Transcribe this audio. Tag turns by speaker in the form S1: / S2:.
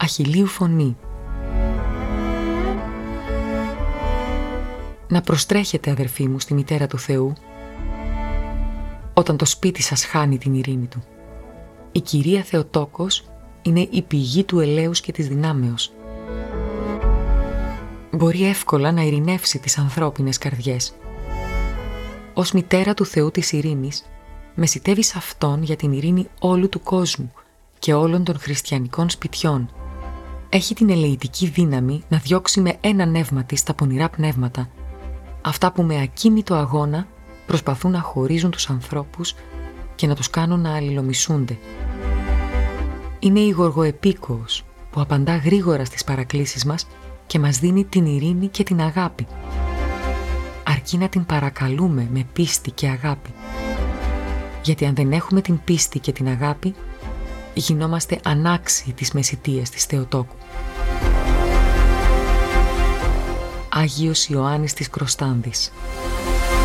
S1: αχιλλείου φωνή. Να προστρέχετε, αδερφοί μου, στη μητέρα του Θεού, όταν το σπίτι σας χάνει την ειρήνη του. Η Κυρία Θεοτόκος είναι η πηγή του ελέους και της δυνάμεως. Μπορεί εύκολα να ειρηνεύσει τις ανθρώπινες καρδιές. Ως μητέρα του Θεού της ειρήνης, μεσιτεύει σε Αυτόν για την ειρήνη όλου του κόσμου και όλων των χριστιανικών σπιτιών. Έχει την ελεητική δύναμη να διώξει με ένα νεύμα της τα πονηρά πνεύματα, αυτά που με ακίνητο αγώνα προσπαθούν να χωρίζουν τους ανθρώπους και να τους κάνουν να αλληλομισούνται. Είναι η Γοργοεπίκοος που απαντά γρήγορα στις παρακλήσεις μας και μας δίνει την ειρήνη και την αγάπη. Αρκεί να την παρακαλούμε με πίστη και αγάπη. Γιατί αν δεν έχουμε την πίστη και την αγάπη, γινόμαστε ανάξιοι της μεσιτείας της Θεοτόκου. Άγιος Ιωάννης της Κροστάνδης.